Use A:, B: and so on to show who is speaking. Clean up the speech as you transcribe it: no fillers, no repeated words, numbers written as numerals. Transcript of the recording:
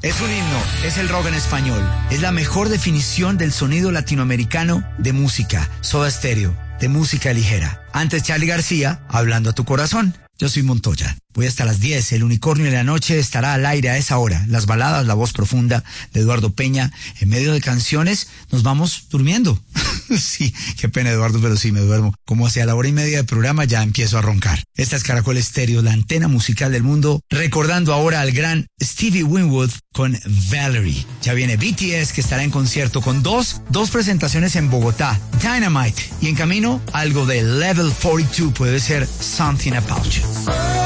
A: Es un himno, es el rock en español. Es la mejor definición del sonido latinoamericano de música. Soda Stereo, de música ligera. Antes Charly García, Hablando a tu corazón. Yo soy Montoya. Voy hasta las 10. El Unicornio de la Noche estará al aire a esa hora. Las baladas, la voz profunda de Eduardo Peña. En medio de canciones nos vamos durmiendo. Sí, qué pena, Eduardo, pero sí me duermo. Como hacia la 1:30 del programa ya empiezo a roncar. Esta es Caracol Estéreo, la antena musical del mundo. Recordando ahora al gran Stevie Winwood con Valerie. Ya viene BTS, que estará en concierto con dos presentaciones en Bogotá. Dynamite. Y en camino, algo de Level 42. Puede ser Something About You.